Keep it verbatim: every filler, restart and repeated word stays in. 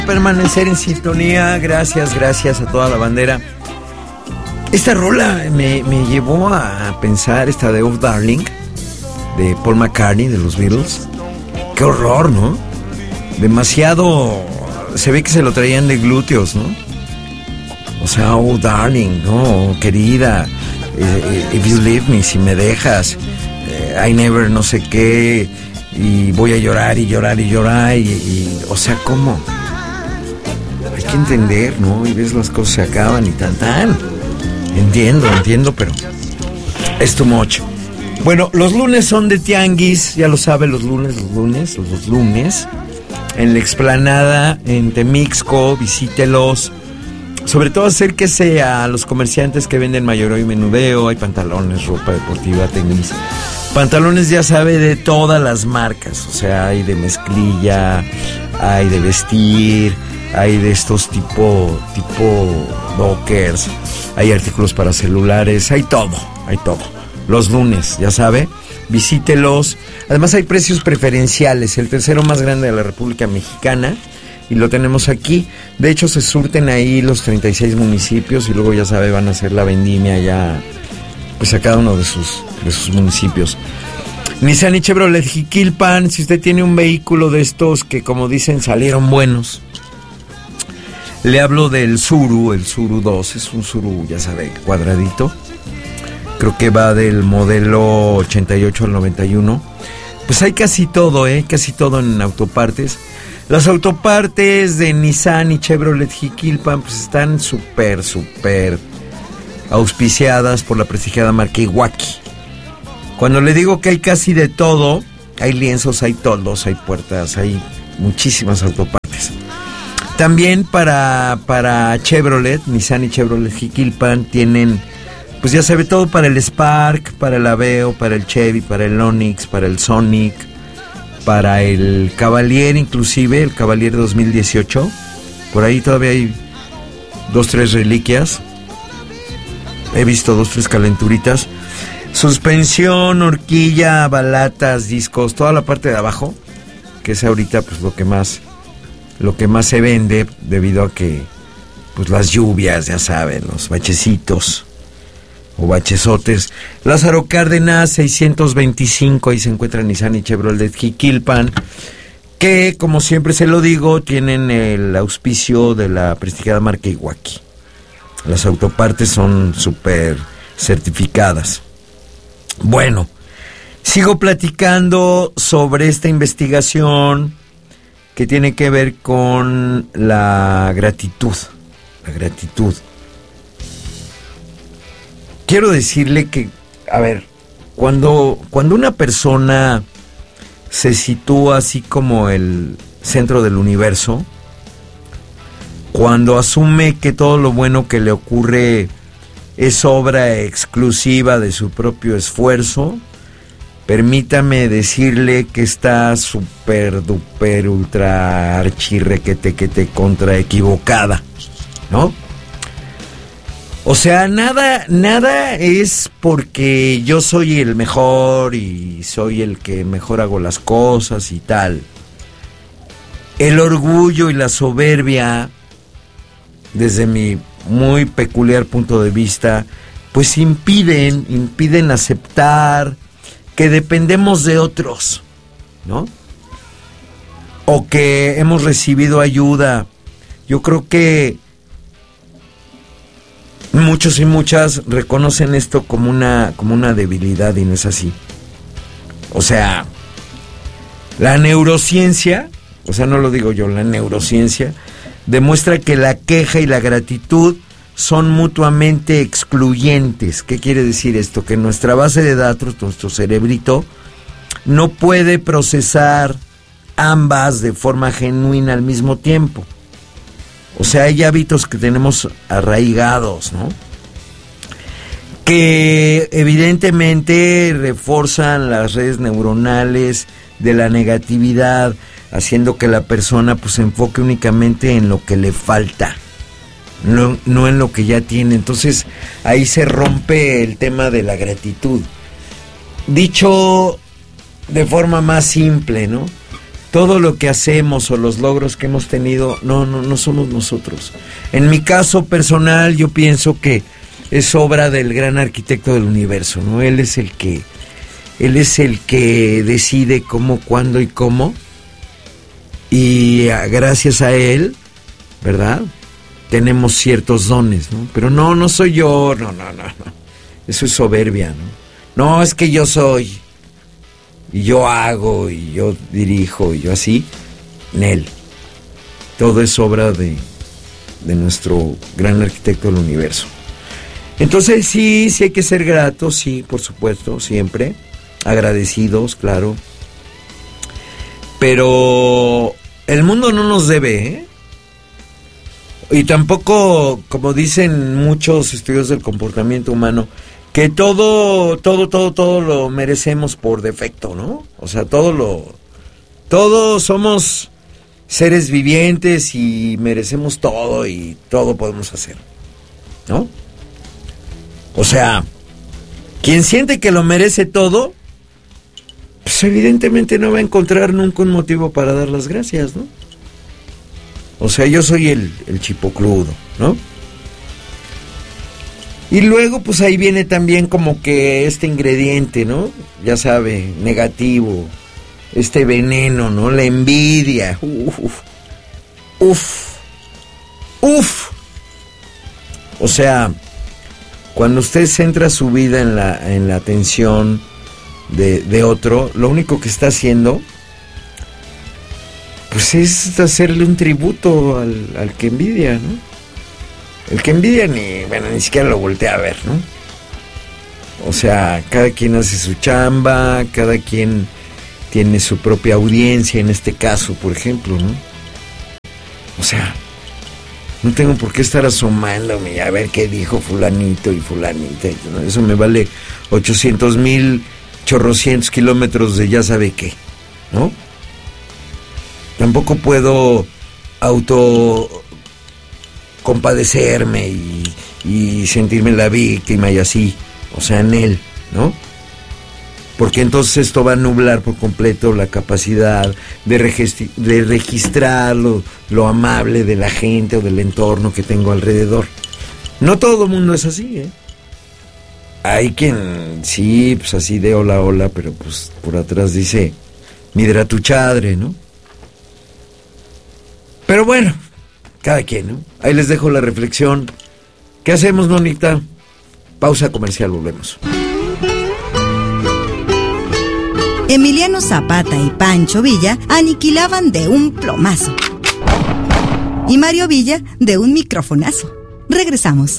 Permanecer en sintonía, gracias, gracias a toda la bandera. Esta rola me, me llevó a pensar, esta de Oh Darling, de Paul McCartney, de los Beatles. Qué horror, ¿no? Demasiado, se ve que se lo traían de glúteos, ¿no? O sea, oh darling, no, querida, eh, if you leave me, si me dejas, eh, I never no sé qué, y voy a llorar y llorar y llorar, y, y o sea, ¿cómo? Hay que entender, ¿no? Y ves, las cosas se acaban y tan tan. Entiendo, entiendo, pero es too much. Bueno, los lunes son de tianguis, ya lo sabe, los lunes, los lunes, los lunes, en la explanada, en Temixco, visítelos. Sobre todo acérquese a los comerciantes que venden mayoreo y menudeo. Hay pantalones, ropa deportiva, tenis. Pantalones, ya sabe, de todas las marcas. O sea, hay de mezclilla, hay de vestir, hay de estos tipo, tipo dockers, hay artículos para celulares, hay todo, hay todo. Los lunes, ya sabe, visítelos. Además hay precios preferenciales, el tercero más grande de la República Mexicana. Y lo tenemos aquí. De hecho, se surten ahí los treinta y seis municipios y luego, ya sabe, van a hacer la vendimia ya, pues a cada uno de sus, de sus municipios. Nissan y Chevrolet Jiquilpan, si usted tiene un vehículo de estos que, como dicen, salieron buenos. Le hablo del Tsuru, el Tsuru dos, es un Tsuru, ya sabe, cuadradito. Creo que va del modelo ochenta y ocho al noventa y uno. Pues hay casi todo, ¿eh? Casi todo en autopartes. Las autopartes de Nissan y Chevrolet Jiquilpan pues están súper, súper auspiciadas por la prestigiada marca Iwaki. Cuando le digo que hay casi de todo, hay lienzos, hay toldos, hay puertas, hay muchísimas autopartes. También para, para Chevrolet, Nissan y Chevrolet Jiquilpan tienen, pues ya sabe, todo para el Spark, para el Aveo, para el Chevy, para el Onix, para el Sonic, para el Cavalier, inclusive el Cavalier dos mil dieciocho. Por ahí todavía hay dos, tres reliquias. He visto dos, tres calenturitas. Suspensión, horquilla, balatas, discos, toda la parte de abajo, que es ahorita pues lo que más lo que más se vende, debido a que pues las lluvias, ya saben, los bachecitos o bachesotes. Lázaro Cárdenas seiscientos veinticinco, ahí se encuentra Nissan y Chevrolet Jiquilpan, que, como siempre se lo digo, tienen el auspicio de la prestigiada marca Iwaki. Las autopartes son súper certificadas. Bueno, sigo platicando sobre esta investigación que tiene que ver con la gratitud. La gratitud. Quiero decirle que, a ver, cuando, cuando una persona se sitúa así como el centro del universo, cuando asume que todo lo bueno que le ocurre es obra exclusiva de su propio esfuerzo, permítame decirle que está súper, duper, ultra, archirrequete, que te contra equivocada, ¿no? O sea, nada, nada es porque yo soy el mejor y soy el que mejor hago las cosas y tal. El orgullo y la soberbia, desde mi muy peculiar punto de vista, pues impiden, impiden aceptar que dependemos de otros, ¿no? O que hemos recibido ayuda. Yo creo que muchos y muchas reconocen esto como una, como una debilidad, y no es así. O sea, la neurociencia, o sea, no lo digo yo, la neurociencia demuestra que la queja y la gratitud son mutuamente excluyentes. ¿Qué quiere decir esto? Que nuestra base de datos, nuestro cerebrito, no puede procesar ambas de forma genuina al mismo tiempo. O sea, hay hábitos que tenemos arraigados, ¿no? Que evidentemente refuerzan las redes neuronales de la negatividad, haciendo que la persona pues se enfoque únicamente en lo que le falta, no, no en lo que ya tiene. Entonces ahí se rompe el tema de la gratitud. Dicho de forma más simple, ¿no? todo lo que hacemos o los logros que hemos tenido, no, no, no somos nosotros. En mi caso personal, yo pienso que es obra del gran arquitecto del universo, ¿no? Él es el que, él es el que decide cómo, cuándo y cómo, y gracias a él, ¿verdad?, tenemos ciertos dones, ¿no? Pero no, no soy yo, no, no, no, no. Eso es soberbia, ¿no? No, es que yo soy, y yo hago, y yo dirijo, y yo así. Nel. Todo es obra de, de nuestro gran arquitecto del universo. Entonces sí, sí hay que ser gratos, sí, por supuesto, siempre. Agradecidos, claro. Pero el mundo no nos debe, ¿eh? Y tampoco, como dicen muchos estudios del comportamiento humano, que todo, todo, todo, todo lo merecemos por defecto, ¿no? O sea, todo lo, todos somos seres vivientes y merecemos todo y todo podemos hacer, ¿no? O sea, quien siente que lo merece todo, pues evidentemente no va a encontrar nunca un motivo para dar las gracias, ¿no? O sea, yo soy el, el chipocludo, ¿no? Y luego, pues ahí viene también como que este ingrediente, ¿no? Ya sabe, negativo, este veneno, ¿no? La envidia. Uf, uf, uf. O sea, cuando usted centra su vida en la, en la atención de, de otro, lo único que está haciendo, pues es hacerle un tributo al, al que envidia, ¿no? El que envidia ni, bueno, ni siquiera lo voltea a ver, ¿no? O sea, cada quien hace su chamba, cada quien tiene su propia audiencia, en este caso, por ejemplo, ¿no? O sea, no tengo por qué estar asomándome a ver qué dijo fulanito y fulanita, ¿no? Eso me vale ochocientos mil chorrocientos kilómetros de ya sabe qué, ¿no? Tampoco puedo auto compadecerme y, y sentirme la víctima y así, o sea, en él, ¿no? Porque entonces esto va a nublar por completo la capacidad de, registri- de registrar lo, lo amable de la gente o del entorno que tengo alrededor. No todo el mundo es así, ¿eh? Hay quien, sí, pues así de hola, hola, pero pues por atrás dice, midra tu chadre, ¿no? Pero bueno, cada quien, ¿no? Ahí les dejo la reflexión. ¿Qué hacemos, Nonita? Pausa comercial, volvemos. Emiliano Zapata y Pancho Villa aniquilaban de un plomazo. Y Mario Villa de un microfonazo. Regresamos.